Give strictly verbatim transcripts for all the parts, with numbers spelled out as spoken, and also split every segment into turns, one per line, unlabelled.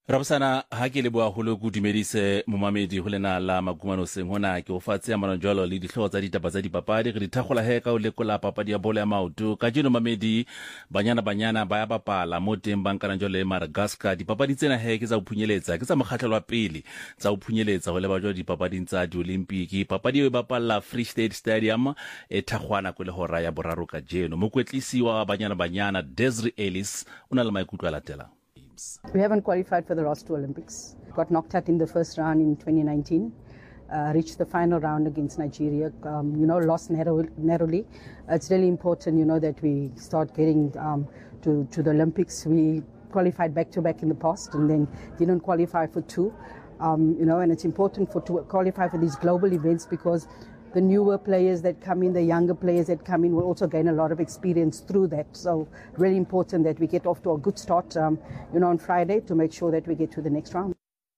Rabsana ha ke le boa holo go dumedise momamedi ho lena la magumano seng hona ke o fatse amana jalo le dihlotsa tsa ditaba tsa dipapadi re dithagola he ka o lekola papadi ya bolo ya maoto ka jeno mamedi banyana banyana ba ya bapala mo teng bankana jalo le Madagascar dipapadi tsena he ke tsa o phunyeletsa ke tsa mokgahlelo wa pele tsa o phunyeletsa ho le ba jwa dipapading tsa di Olympic papadi e bapalla Free State Stadium e thagwana ko le hora ya boraro ka jeno mokwetlisi wa banyana banyana Desiree Ellis una le maikutlo a latela.
We haven't qualified for the Ross two Olympics. Got knocked out in the first round in twenty nineteen. Uh, reached the final round against Nigeria. Um, you know, lost narrow, narrowly. Uh, it's really important, you know, that we start getting um, to to the Olympics. We qualified back to back in the past, and then didn't qualify for two. Um, you know, and it's important for to qualify for these global events because the newer players that come in, the younger players that come in will also gain a lot of experience through that. So really important that we get off to a good start, um, you know, on Friday to make sure that we get to the next round.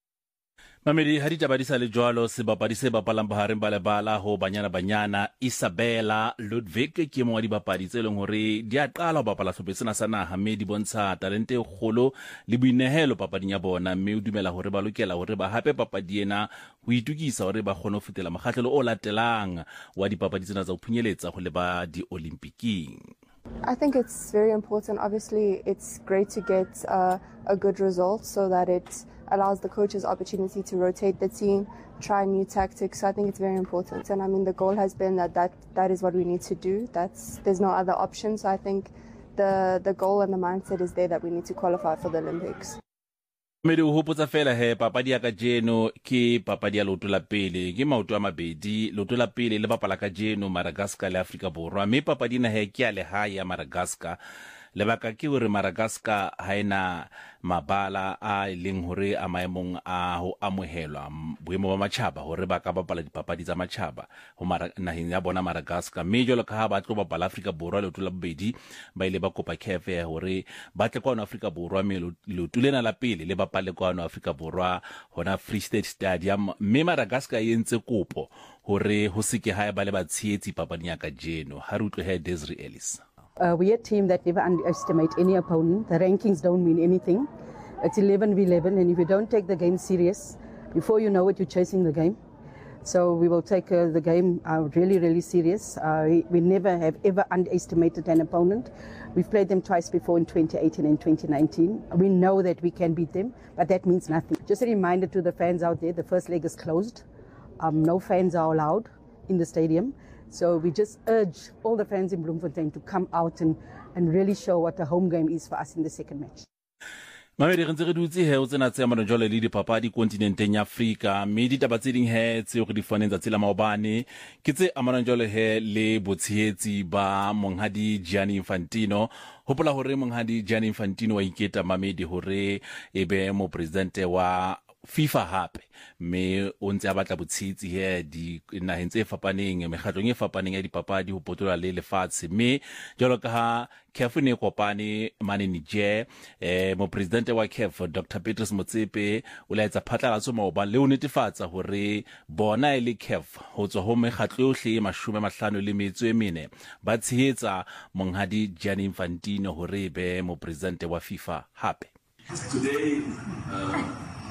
Mamedi ha ditaba di sa le jwalo sebapadi se bapalang bahareng ba lebala ho banyana banyana Isabella Ludwig ke mo wa dibapadi tse leng hore di a qala ho bapala hlopheng sena sa naha mme di bontsha talente e kgolo le boinehelo papading ya bona mme o dumela hore ba lokela hore ba hape papadi ena ho itukisa hore ba kgone ho fetela makgahlelo o latelang wa dipapadi tsena tsa ho phunyeletsa ho le ba di Olympiking.
I think it's very important. Obviously, it's great to get uh, a good result so that it allows the coaches opportunity to rotate the team, try new tactics. So I think it's very important. And I mean, the goal has been that that, that is what we need to do. That's there's no other option. So I think the, the goal and the mindset is there that we need to qualify for the Olympics.
Medi o hopotsa fela he papadi ya ka jeno ke papadi ya loto la pele ke maoto a mabedi loto la pele le bapala ka jeno Madagascar le Afrika Borwa mme papadi na he ke ya lehae ya Madagascar lebaka ke hore Madagascar ha ena mabala a leng hore a maemong a ho amohelwa boemo ba matjhaba hore ba ka bapala dipapadi tsa matjhaba ho naheng ya bona Madagascar mme jalo ka ha ba tlo bapala Afrika Borwa loto la bobedi ba ile ba kopa C A F hore ba tle kwa Afrika Borwa mme loto lena la pele le bapale kwa Afrika Borwa hona Free State Stadium mme Madagascar e entse kopo hore ho seke ha ba le ba tshietsi papading ya ka jeno ha re utlwe he Desiree Ellis.
Uh, we're a team that never underestimate any opponent. The rankings don't mean anything. It's eleven v eleven, and if you don't take the game serious, before you know it, you're chasing the game. So we will take uh, the game uh, really, really serious. Uh, we, we never have ever underestimated an opponent. We've played them twice before in twenty eighteen and twenty nineteen. We know that we can beat them, but that means nothing. Just a reminder to the fans out there, the first leg is closed. Um, no fans are allowed in the stadium. So we just urge all the fans in Bloemfontein to come out and, and really show what a home game is for us in the second match.
Mamedi re ntse re dutse he o tsena tse amana jole le dipapadi kontinenteng ya Afrika mme ditaba tse ding he tse go di foneng tsa tsela maobane ke tse amana jole he le botshehetsi ba monghadi Gianni Infantino hopola hore monghadi Gianni Infantino wa iketa Mamedi hore ebe mo president wa FIFA hape me o ntse a batla botshehetsi he di naheng tse fapaneng mekgatlong e fapaneng ya dipapadi ho potola le lefatshe me jalo ka ha C A F ne kopane mane Niger eh mo president wa C A F Doctor Petrus Motsepe o la etsa phatlalatso maoba le o netefatsa hore bona ile C A F ho tswa ho mekgatlo yohle mashome mahlano le metso e mene ba tshehetsa monghadi Gianni Infantino hore be mo president wa FIFA hape.
Today uh,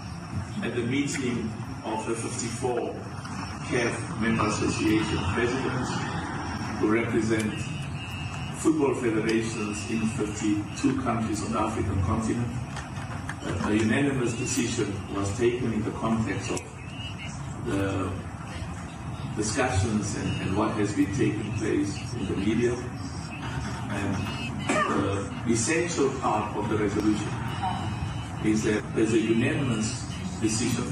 at the meeting of the fifty-four C A F Member Association presidents who represent football federations in fifty-two countries on the African continent, a unanimous decision was taken in the context of the discussions and, and what has been taking place in the media. And the essential part of the resolution is that there's a unanimous decision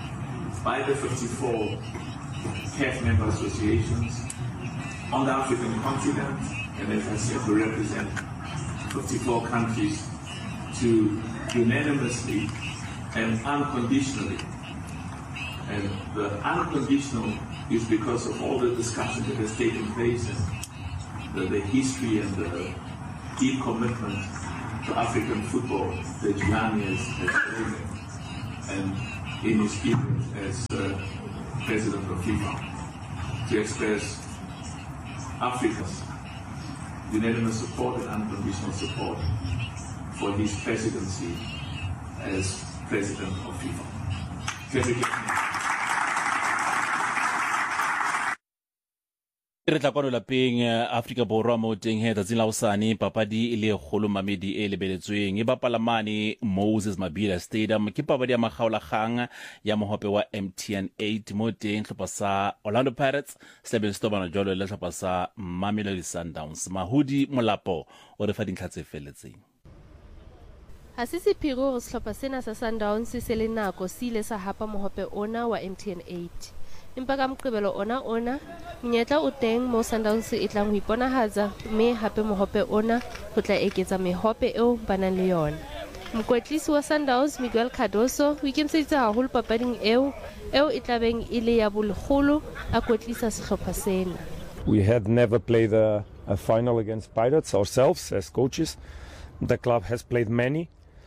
by the fifty-four C A F member associations on the African continent, and as I said, we represent fifty-four countries, to unanimously and unconditionally, and the unconditional is because of all the discussion that has taken place and the, the history and the deep commitment to African football that Gianni has, has shown, and in his period as uh, president of FIFA, to express Africa's unanimous support and unconditional support for his presidency as president of FIFA.
re tla kwano lapeng Africa Borwa mo teng he tsatsing la hosane papadi ile kgolo mamedi e lebeletsweng e bapalamane Moses Mabhida Stadium ke papadi ya makgaolakgang ya mohope wa M T N eight mo teng hlopha sa Orlando Pirates Steben Stobana jolo le hlopha sa Mamelodi Sundowns. Mahudi Molapo o re fa dintlha tse felletseng.
Ha se sephiro re sehlopha sena sa Sundowns se le nako se ile sa hapa mohope ona wa M T N eight. Empa ka moqebelo ona ona monyetla o teng mo Sundowns e tlang ho iponahatsa mme hape mohope ona ho tla eketsa mehope eo ba nang le yona. Mokwetlisi wa Sundowns Miguel Cardoso o ikemiseditse haholo papading eo eo e tlabeng e le ya bolekgolo a kwetlisa sehlopha sena.
We had never played a, a final against Pirates ourselves as coaches. The club has played many.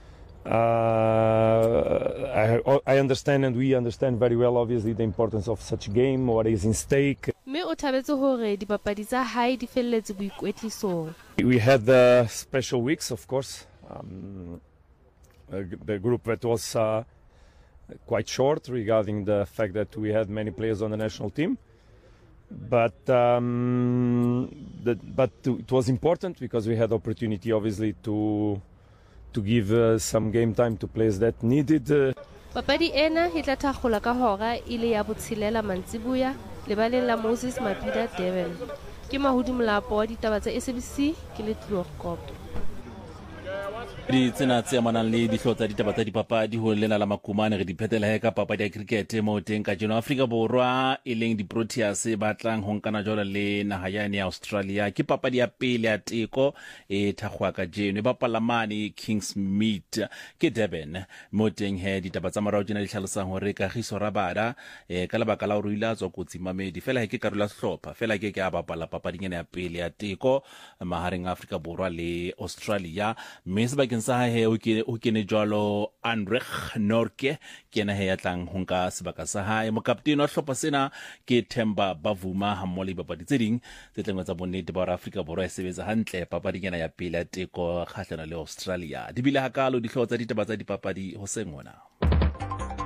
Uh, I, I understand and we understand very well obviously the importance of such a game, what is in stake.
Me o thabetse hore dipapadi tsa hae di felletse boikwetlisong.
We had uh, special weeks, of course. Um, the group that was uh, quite short regarding the fact that we had many players on the national team. But um, the, but it was important because we had opportunity obviously to to give uh, some game time to players that needed. Uh,
Papadi ena e tla thakgola ka hora ile ya botshelela mantsibuya lebaleng la Moses Mabhida Durban. Ke Mahudi Molapo wa ditaba tsa S B C ke le Tlhokop.
Di tsena tse amanang le dihlotsa ditaba tsa dipapadi ho lena la makumane re di phetela he ka papadi ya cricket mo teng ka jeno Africa Borwa e leng di Proteas ba tlang ho nkana jwala le naha yane ya Australia ke papadi ya pele ya teko e thakgwa ka jeno e bapalamane Kingsmead ke Durban mo teng he ditaba tsa marao jena di hlalosang hore Kagiso Rabada e ka lebaka la ho ruila tswa kotsi mamedi fela he ke karolo ya sehlopha fela ke ke a bapala papading ena ya pele ya teko mahareng Africa Borwa le Australia mme sebakeng sa he o ke o kene jwalo Andrech Norke ke ena he ya tlang ho nka sebaka sa hae mokaptene wa hlopha sena ke Themba Bavuma ha mmoho le papadi tse ding tse tleng tsa bonnete ba Africa Borwa e sebetsa hantle papading ena ya pele ya teko kgahlano le Australia di bile hakalo di hlotsa ditaba tsa dipapadi ho sengona.